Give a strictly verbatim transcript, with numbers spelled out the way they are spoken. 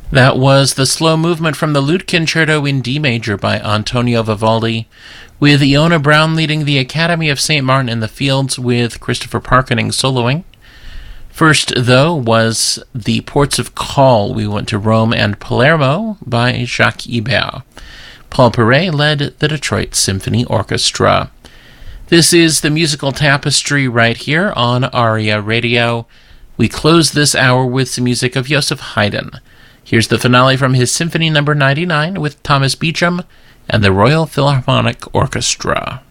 That was the slow movement from the Lute Concerto in D major by Antonio Vivaldi, with Iona Brown leading the Academy of Saint Martin in the Fields with Christopher Parkening soloing. First, though, was the Ports of Call. We went to Rome and Palermo by Jacques Ibert. Paul Perret led the Detroit Symphony Orchestra. This is the musical tapestry right here on ARIA Radio. We close this hour with some music of Joseph Haydn. Here's the finale from his Symphony number ninety-nine with Thomas Beecham and the Royal Philharmonic Orchestra.